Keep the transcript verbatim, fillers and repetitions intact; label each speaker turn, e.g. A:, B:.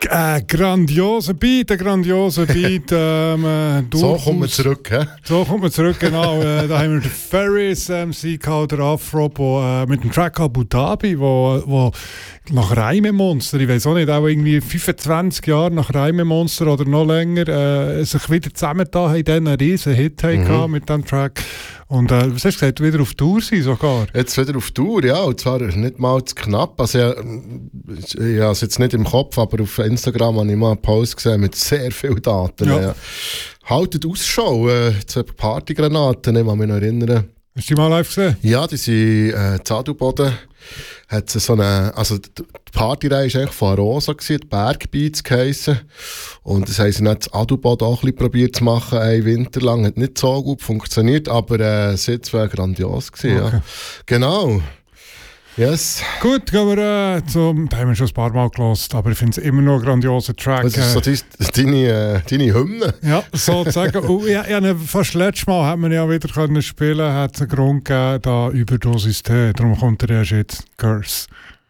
A: Äh, grandioser Beat, ein grandioser Beat. ähm, äh,
B: so kommt man zurück, hä?
A: So kommt man zurück, genau. äh, da haben wir den Ferris M C gehabt, der Afro, wo, äh, mit dem Track Abu Dhabi, wo, wo nach Reimemonster, ich weiß auch nicht, auch irgendwie fünfundzwanzig Jahre nach Reimemonster oder noch länger, äh, sich wieder zusammengetan haben, dann einen riesen Hit mhm. hatten mit diesem Track. Und äh, was hast du gesagt, wieder auf Tour sein sogar?
B: Jetzt wieder auf Tour, ja, und zwar nicht mal zu knapp. Also ich, ich habe es jetzt nicht im Kopf, aber auf Instagram habe ich mal einen Post gesehen mit sehr vielen Daten. Ja. Ja. Haltet Ausschau, äh, zu Partygranaten, ich kann mich noch erinnern.
A: Hast du die mal live gesehen?
B: Ja, die sind äh, in Adelboden. Hat so eine, also die Partyreihe war eigentlich von Arosa, die Bergbeats geheissen. Und das haben sie dann in Adelboden auch ein bisschen probiert zu machen, einen Winter lang. Hat nicht so gut funktioniert, aber äh, Sitz war grandios gewesen, okay. Ja. Genau. Yes.
A: Gut, gehen wir äh, zum. Da haben wir schon ein paar Mal gehört, aber ich finde es immer noch ein grandioser Track.
B: Das ist so dein, deine, äh, deine Hymne.
A: Ja, sozusagen. Und ja, ja, fast letztes Mal hat man ja wieder können spielen, hat es einen Grund gegeben, da Überdosis T. Darum kommt er erst jetzt. Curse.